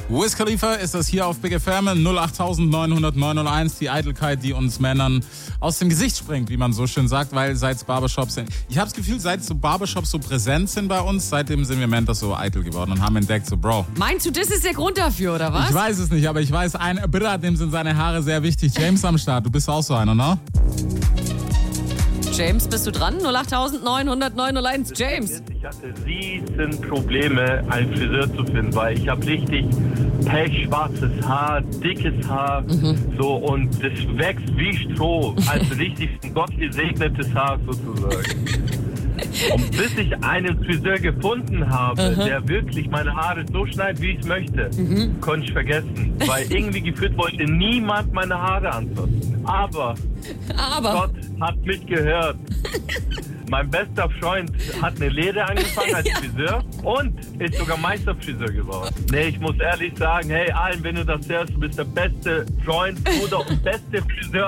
Wiz Khalifa ist das hier auf Big FM 08900 die Eitelkeit, die uns Männern aus dem Gesicht springt, wie man so schön sagt, weil seit Barbershops sind. Ich habe das Gefühl, seit so Barbershops so präsent sind bei uns, seitdem sind wir Männer so eitel geworden und haben entdeckt, so Bro. Meinst du, das ist der Grund dafür, oder was? Ich weiß es nicht, aber ich weiß, ein Bruder, dem sind seine Haare sehr wichtig. James am Start, du bist auch so einer, ne? James, bist du dran? 08900 901. James. Ich hatte riesen Probleme, einen Friseur zu finden, weil ich habe richtig pechschwarzes Haar, dickes Haar, so, und das wächst wie Stroh, also richtig ein gottgesegnetes Haar sozusagen. Und bis ich einen Friseur gefunden habe, der wirklich meine Haare so schneidet, wie ich es möchte, konnte ich vergessen. Weil irgendwie gefühlt wollte niemand meine Haare anfassen. Aber Gott hat mich gehört. Mein bester Freund hat eine Lehre angefangen als Friseur und ist sogar Meisterfriseur geworden. Nee, ich muss ehrlich sagen, hey, Alan, wenn du das hörst, du bist der beste Freund, Bruder und beste Friseur